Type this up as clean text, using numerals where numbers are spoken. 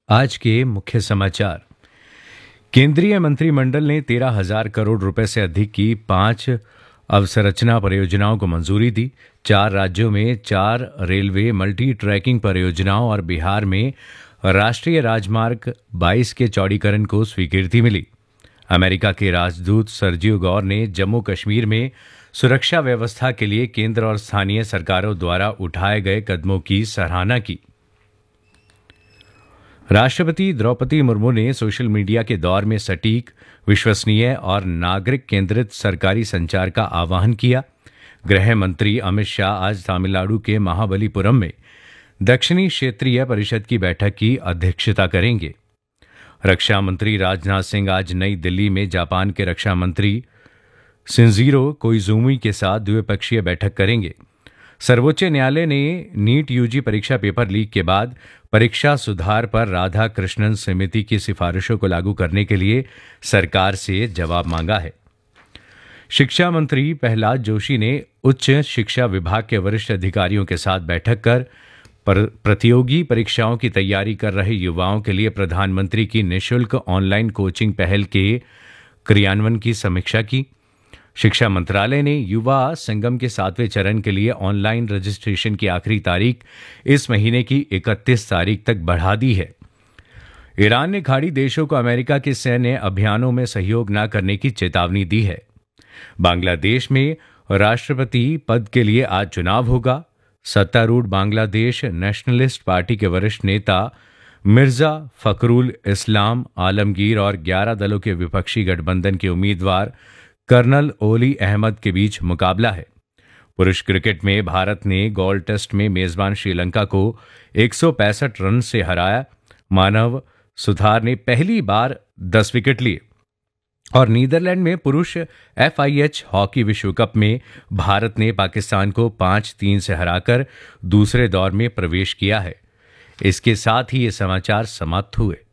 आज के मुख्य समाचार। केंद्रीय मंत्रिमंडल ने 13,000 करोड़ रुपए से अधिक की 5 अवसंरचना परियोजनाओं को मंजूरी दी। 4 राज्यों में 4 रेलवे मल्टी ट्रैकिंग परियोजनाओं और बिहार में राष्ट्रीय राजमार्ग 22 के चौड़ीकरण को स्वीकृति मिली। अमेरिका के राजदूत सर्जियो गौर ने जम्मू कश्मीर में सुरक्षा व्यवस्था के लिए केंद्र और स्थानीय सरकारों द्वारा उठाए गए कदमों की सराहना की। राष्ट्रपति द्रौपदी मुर्मू ने सोशल मीडिया के दौर में सटीक, विश्वसनीय और नागरिक केंद्रित सरकारी संचार का आह्वान किया। गृह मंत्री अमित शाह आज तमिलनाडु के महाबलीपुरम में दक्षिणी क्षेत्रीय परिषद की बैठक की अध्यक्षता करेंगे। रक्षा मंत्री राजनाथ सिंह आज नई दिल्ली में जापान के रक्षा मंत्री शिंजीरो कोइजुमी के साथ द्विपक्षीय बैठक करेंगे। सर्वोच्च न्यायालय ने नीट यूजी परीक्षा पेपर लीक के बाद परीक्षा सुधार पर राधा कृष्णन समिति की सिफारिशों को लागू करने के लिए सरकार से जवाब मांगा है। शिक्षा मंत्री प्रहलाद जोशी ने उच्च शिक्षा विभाग के वरिष्ठ अधिकारियों के साथ बैठक कर प्रतियोगी परीक्षाओं की तैयारी कर रहे युवाओं के लिए प्रधानमंत्री की निःशुल्क ऑनलाइन कोचिंग पहल के क्रियान्वयन की समीक्षा की। शिक्षा मंत्रालय ने युवा संगम के 7वें चरण के लिए ऑनलाइन रजिस्ट्रेशन की आखिरी तारीख इस महीने की 31 तारीख तक बढ़ा दी है। ईरान ने खाड़ी देशों को अमेरिका के सैन्य अभियानों में सहयोग न करने की चेतावनी दी है। बांग्लादेश में राष्ट्रपति पद के लिए आज चुनाव होगा। सत्तारूढ़ बांग्लादेश नेशनलिस्ट पार्टी के वरिष्ठ नेता मिर्जा फखरुल इस्लाम आलमगीर और 11 दलों के विपक्षी गठबंधन के उम्मीदवार कर्नल ओली अहमद के बीच मुकाबला है। पुरुष क्रिकेट में भारत ने गॉल टेस्ट में मेजबान श्रीलंका को 165 रन से हराया। मानव सुथार ने पहली बार 10 विकेट लिए और नीदरलैंड में पुरुष FIH हॉकी विश्व कप में भारत ने पाकिस्तान को 5-3 से हराकर दूसरे दौर में प्रवेश किया है। इसके साथ ही ये समाचार समाप्त हुए।